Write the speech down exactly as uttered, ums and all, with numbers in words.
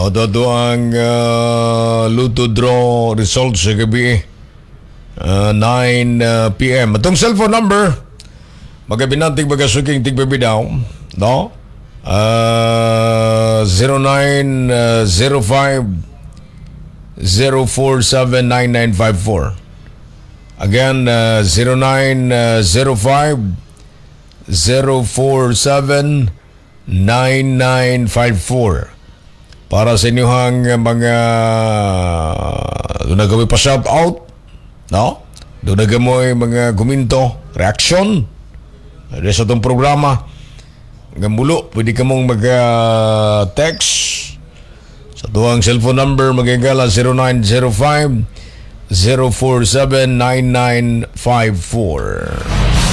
O to ang uh, Luto Draw results sa gabi uh, nine p m Itong cellphone number magabinanting magasuking tigbabidaw, no? Uh, zero nine zero five zero four seven nine nine five four. Again, uh, zero nine zero five zero four seven nine nine five four. Para sa inyong mga doon na gawin pa shout out, no? Doon na gamoy mga guminto, reaction sa itong programa. Hanggang mulo, pwede ka mong mag-text sa tuwang cellphone number, magigala zero nine zero five zero four seven nine nine five four.